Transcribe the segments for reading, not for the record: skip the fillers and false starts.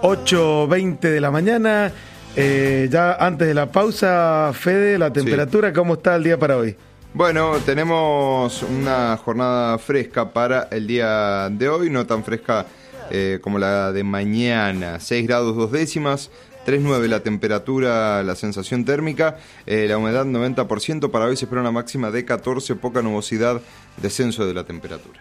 8:20 de la mañana. Ya antes de la pausa, Fede, la temperatura, sí. ¿Cómo está el día para hoy? Bueno, tenemos una jornada fresca para el día de hoy, no tan fresca como la de mañana. 6 grados 2 décimas, 3,9 la temperatura, la sensación térmica, la humedad 90%. Para hoy se espera una máxima de 14, poca nubosidad, descenso de la temperatura.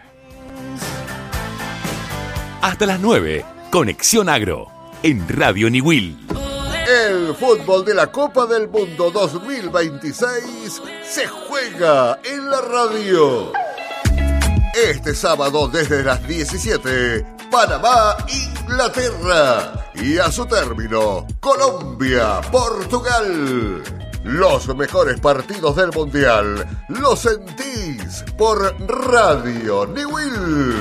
Hasta las 9, Conexión Agro, en Radio Niwil. El fútbol de la Copa del Mundo 2026 se juega en la radio. Este sábado desde las 17, Panamá, Inglaterra. Y a su término, Colombia, Portugal. Los mejores partidos del Mundial los sentís por Radio Niwil.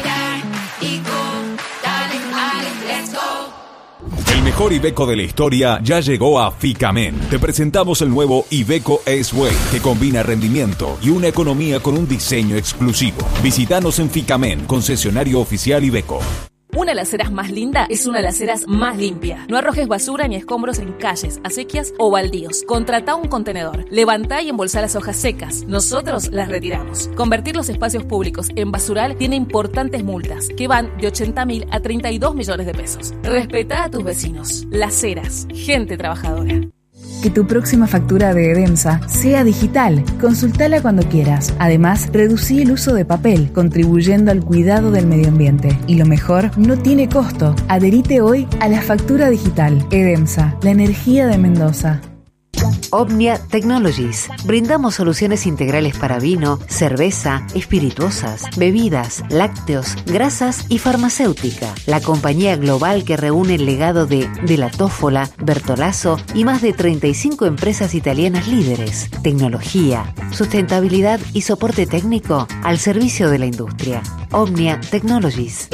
El mejor Iveco de la historia ya llegó a Ficamen. Te presentamos el nuevo Iveco S-Way, que combina rendimiento y una economía con un diseño exclusivo. Visítanos en Ficamen, concesionario oficial Iveco. Una de las aceras más linda es una de las aceras más limpia. No arrojes basura ni escombros en calles, acequias o baldíos. Contratá un contenedor. Levantá y embolsá las hojas secas. Nosotros las retiramos. Convertir los espacios públicos en basural tiene importantes multas que van de 80.000 a 32 millones de pesos. Respetá a tus vecinos. Las Heras, gente trabajadora. Que tu próxima factura de Edemsa sea digital. Consultala cuando quieras. Además, reducí el uso de papel, contribuyendo al cuidado del medio ambiente. Y lo mejor, no tiene costo. Adherite hoy a la factura digital. Edemsa, la energía de Mendoza. Omnia Technologies. Brindamos soluciones integrales para vino, cerveza, espirituosas, bebidas, lácteos, grasas y farmacéutica. La compañía global que reúne el legado de la Tófola, Bertolaso y más de 35 empresas italianas líderes. Tecnología, sustentabilidad y soporte técnico al servicio de la industria. Omnia Technologies.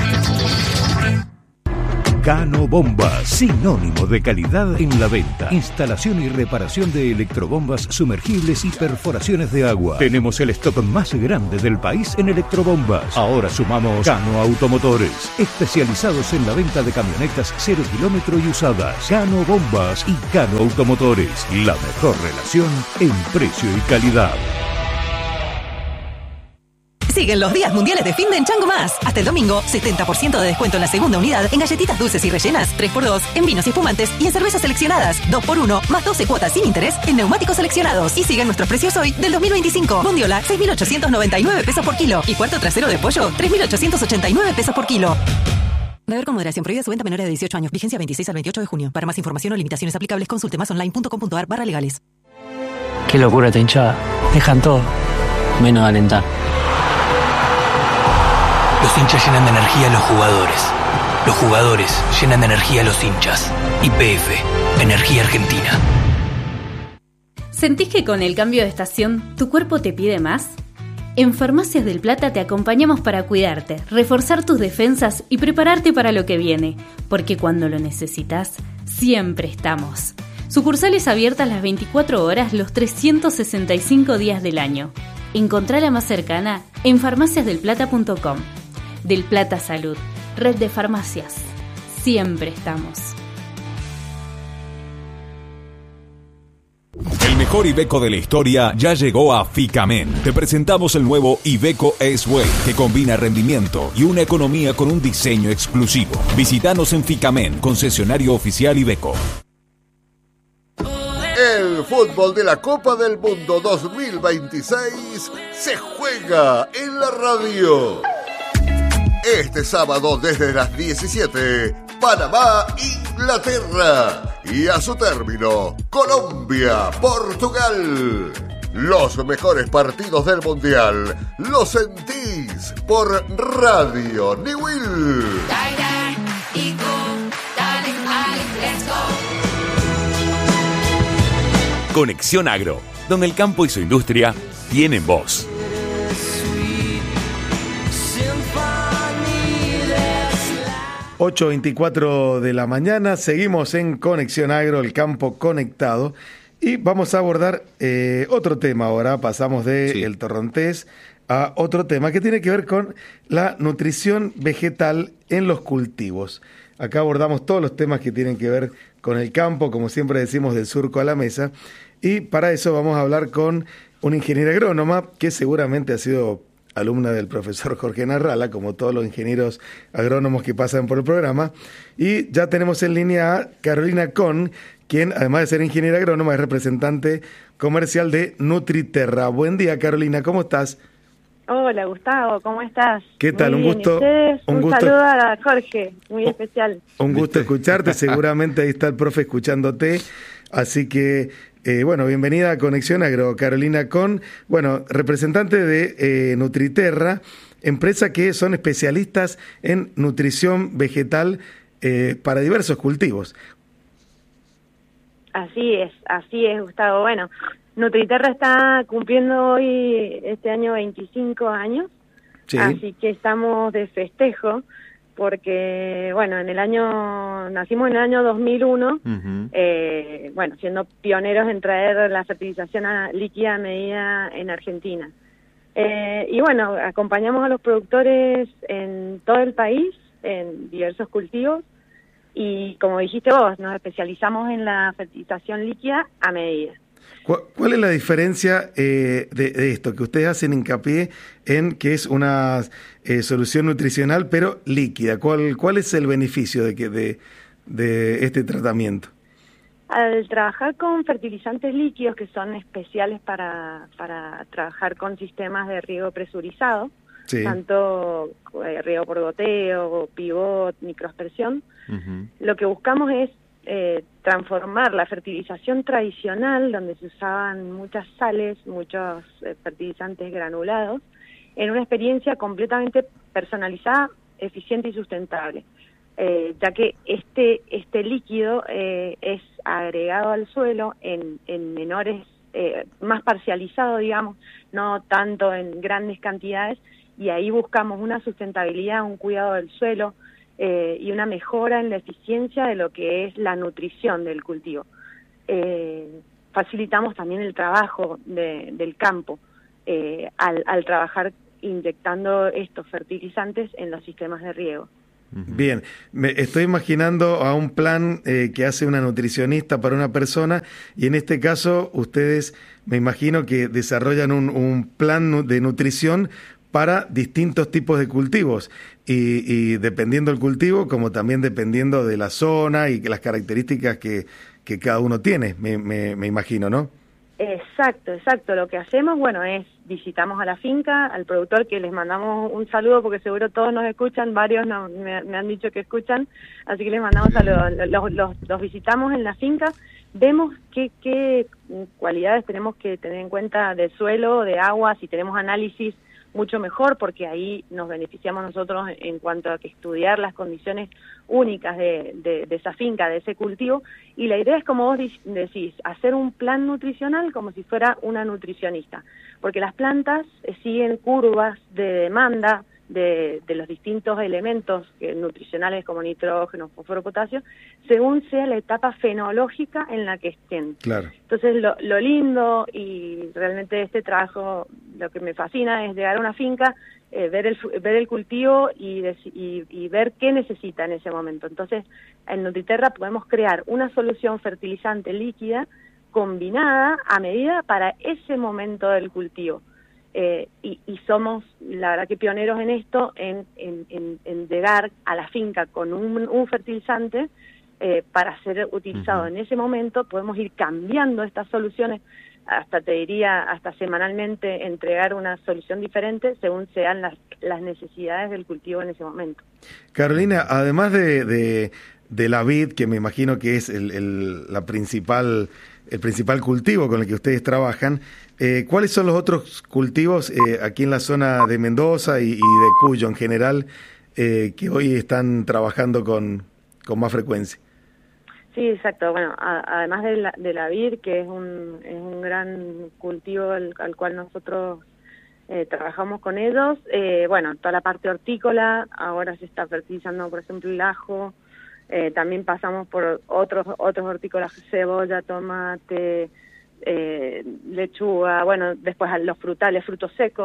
Cano Bombas, sinónimo de calidad en la venta. Instalación y reparación de electrobombas sumergibles y perforaciones de agua. Tenemos el stock más grande del país en electrobombas. Ahora sumamos Cano Automotores, especializados en la venta de camionetas 0 kilómetro y usadas. Cano Bombas y Cano Automotores, la mejor relación en precio y calidad. Siguen los días mundiales de fin de en Chango Más. Hasta el domingo, 70% de descuento en la segunda unidad en galletitas dulces y rellenas, 3x2 en vinos y espumantes y en cervezas seleccionadas, 2x1 más 12 cuotas sin interés en neumáticos seleccionados. Y siguen nuestros precios hoy del 2025. Bondiola, 6.899 pesos por kilo. Y cuarto trasero de pollo, 3.889 pesos por kilo. Beber con moderación. Prohibida su venta a menores de 18 años. Vigencia 26 al 28 de junio. Para más información o limitaciones aplicables, consulte masonline.com.ar/legales. Qué locura esta hinchada. Dejan todo, menos alentar. Los hinchas llenan de energía a los jugadores. Los jugadores llenan de energía a los hinchas. YPF, Energía Argentina. ¿Sentís que con el cambio de estación tu cuerpo te pide más? En Farmacias del Plata te acompañamos para cuidarte, reforzar tus defensas y prepararte para lo que viene, porque cuando lo necesitas, siempre estamos. Sucursales abiertas las 24 horas, los 365 días del año. Encontrá la más cercana en farmaciasdelplata.com. Del Plata Salud, red de farmacias. Siempre estamos. El mejor Iveco de la historia ya llegó a Ficamen. Te presentamos el nuevo Iveco S-Way, que combina rendimiento y una economía con un diseño exclusivo. Visítanos en Ficamen, concesionario oficial Iveco. El fútbol de la Copa del Mundo 2026 se juega en la radio. Este sábado desde las 17, Panamá, Inglaterra. Y a su término, Colombia, Portugal. Los mejores partidos del Mundial los sentís por Radio Niwil. Conexión Agro, donde el campo y su industria tienen voz. 8:24 de la mañana, seguimos en Conexión Agro, el campo conectado, y vamos a abordar otro tema ahora. Pasamos de el torrontés a otro tema que tiene que ver con la nutrición vegetal en los cultivos. Acá abordamos todos los temas que tienen que ver con el campo, como siempre decimos, del surco a la mesa, y para eso vamos a hablar con una ingeniera agrónoma que seguramente ha sido alumna del profesor Jorge Narrala, como todos los ingenieros agrónomos que pasan por el programa, y ya tenemos en línea a Carolina Kohn, quien además de ser ingeniera agrónoma es representante comercial de Nutriterra. Buen día, Carolina, ¿cómo estás? Hola, Gustavo, ¿cómo estás? ¿Qué tal? Muy Un gusto. Un gusto. saludo a Jorge, muy especial. Un gusto escucharte, seguramente ahí está el profe escuchándote, así que, bueno, bienvenida a Conexión Agro, Carolina Kohn, bueno, representante de Nutriterra, empresa que son especialistas en nutrición vegetal para diversos cultivos. Así es, Gustavo. Bueno, Nutriterra está cumpliendo hoy, este año, 25 años, sí. Así que estamos de festejo, porque, bueno, nacimos en el año 2001, bueno, siendo pioneros en traer la fertilización líquida a medida en Argentina. Y bueno, acompañamos a los productores en todo el país, en diversos cultivos, y como dijiste vos, nos especializamos en la fertilización líquida a medida. ¿Cuál es la diferencia de esto? Que ustedes hacen hincapié en que es una solución nutricional, pero líquida. ¿Cuál es el beneficio de este tratamiento? Al trabajar con fertilizantes líquidos, que son especiales para trabajar con sistemas de riego presurizado, sí. Tanto riego por goteo, pivot, microaspersión, lo que buscamos es transformar la fertilización tradicional, donde se usaban muchas sales, muchos fertilizantes granulados, en una experiencia completamente personalizada, eficiente y sustentable, ya que este líquido es agregado al suelo en menores, más parcializado, digamos, no tanto en grandes cantidades, y ahí buscamos una sustentabilidad, un cuidado del suelo, y una mejora en la eficiencia de lo que es la nutrición del cultivo. Facilitamos también el trabajo del campo al trabajar inyectando estos fertilizantes en los sistemas de riego. Bien, me estoy imaginando a un plan que hace una nutricionista para una persona, y en este caso ustedes me imagino que desarrollan un plan de nutrición para distintos tipos de cultivos, y dependiendo del cultivo, como también dependiendo de la zona y las características que cada uno tiene, me imagino, ¿no? Exacto. Lo que hacemos, bueno, es visitamos a la finca, al productor, que les mandamos un saludo porque seguro todos nos escuchan, varios me han dicho que escuchan, así que les mandamos saludos. Los visitamos en la finca, vemos qué cualidades tenemos que tener en cuenta de suelo, de agua, si tenemos análisis, mucho mejor, porque ahí nos beneficiamos nosotros en cuanto a que estudiar las condiciones únicas de esa finca, de ese cultivo, y la idea es, como vos decís, hacer un plan nutricional como si fuera una nutricionista, porque las plantas siguen curvas de demanda de los distintos elementos nutricionales como nitrógeno, fósforo, potasio, según sea la etapa fenológica en la que estén. Claro. Entonces lo lindo, y realmente este trabajo, lo que me fascina es llegar a una finca, ver el cultivo y ver qué necesita en ese momento. Entonces, en Nutriterra podemos crear una solución fertilizante líquida combinada a medida para ese momento del cultivo. Y somos, la verdad, que pioneros en esto, en llegar a la finca con un fertilizante para ser utilizado en ese momento. Podemos ir cambiando estas soluciones, hasta te diría, hasta semanalmente entregar una solución diferente según sean las necesidades del cultivo en ese momento. Carolina, además de la vid, que me imagino que es el principal cultivo con el que ustedes trabajan, ¿cuáles son los otros cultivos aquí en la zona de Mendoza y de Cuyo en general que hoy están trabajando con más frecuencia? Sí, exacto. Bueno, además de la vid, que es un gran cultivo al cual nosotros trabajamos con ellos, bueno, toda la parte hortícola, ahora se está fertilizando, por ejemplo, el ajo. También pasamos por otros hortícolas, cebolla, tomate, lechuga, bueno, después a los frutales, frutos secos,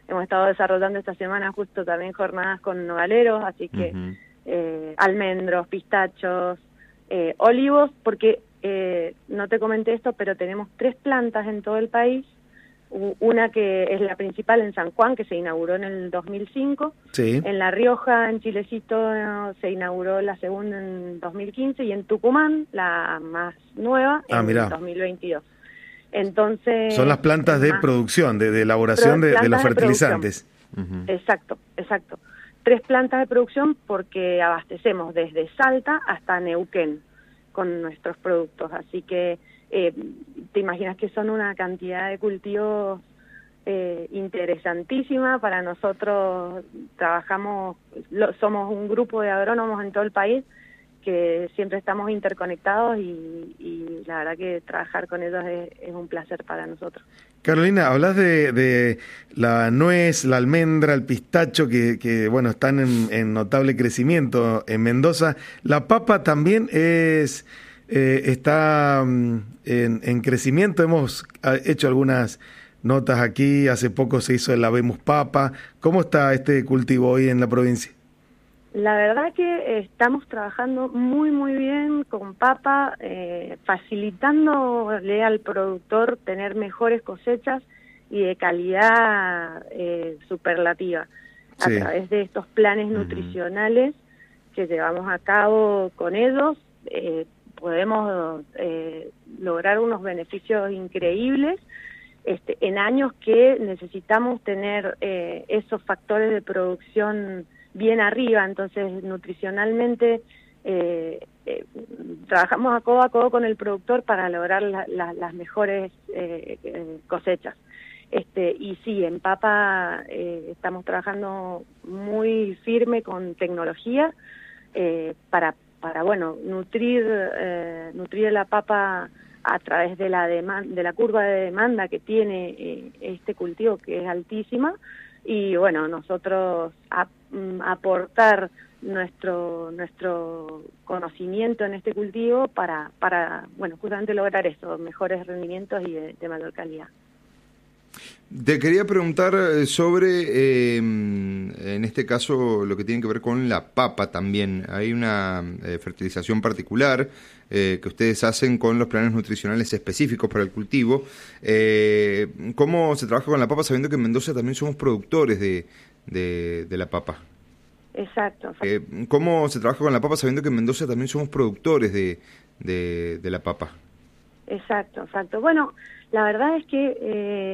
hemos estado desarrollando esta semana justo también jornadas con nogaleros, así que almendros, pistachos, olivos, porque no te comenté esto, pero tenemos 3 plantas en todo el país. Una que es la principal en San Juan, que se inauguró en el 2005. Sí. En La Rioja, en Chilecito, se inauguró la segunda en 2015. Y en Tucumán, la más nueva, en 2022. Entonces, son las plantas de producción, de elaboración de los fertilizantes. Exacto. 3 plantas de producción porque abastecemos desde Salta hasta Neuquén con nuestros productos. Así que te imaginas que son una cantidad de cultivos interesantísima para nosotros. Somos un grupo de agrónomos en todo el país que siempre estamos interconectados y la verdad que trabajar con ellos es un placer para nosotros. Carolina, hablas de la nuez, la almendra, el pistacho que bueno, están en notable crecimiento en Mendoza. La papa también está en crecimiento. Hemos hecho algunas notas aquí, hace poco se hizo el Habemos Papa. ¿Cómo está este cultivo hoy en la provincia? La verdad que estamos trabajando muy bien con papa, facilitándole al productor tener mejores cosechas y de calidad superlativa a través de estos planes nutricionales que llevamos a cabo con ellos. Podemos lograr unos beneficios increíbles en años que necesitamos tener esos factores de producción bien arriba. Entonces nutricionalmente trabajamos a codo con el productor para lograr las mejores cosechas. Y sí, en papa estamos trabajando muy firme con tecnología para nutrir la papa a través de la curva de demanda que tiene este cultivo, que es altísima, y bueno, nosotros aportar nuestro conocimiento en este cultivo para justamente lograr eso, mejores rendimientos y de mayor calidad. Te quería preguntar sobre, en este caso, lo que tiene que ver con la papa también. Hay una fertilización particular que ustedes hacen con los planes nutricionales específicos para el cultivo. ¿Cómo se trabaja con la papa sabiendo que en Mendoza también somos productores de la papa? Exacto. ¿Cómo se trabaja con la papa sabiendo que en Mendoza también somos productores de la papa? Exacto. Bueno, la verdad es que